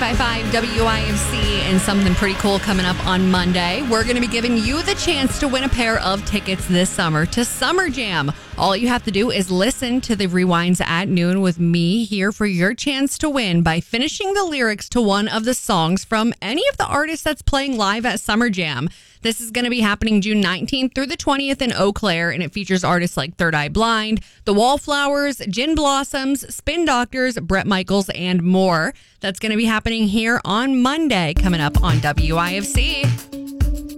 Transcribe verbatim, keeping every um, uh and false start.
five five W I F C, and something pretty cool coming up on Monday. We're going to be giving you the chance to win a pair of tickets this summer to Summer Jam. All you have to do is listen to the Rewinds at Noon with me here for your chance to win by finishing the lyrics to one of the songs from any of the artists that's playing live at Summer Jam. This is going to be happening June nineteenth through the twentieth in Eau Claire, and it features artists like Third Eye Blind, The Wallflowers, Gin Blossoms, Spin Doctors, Bret Michaels, and more. That's going to be happening here on Monday, coming up on W I F C.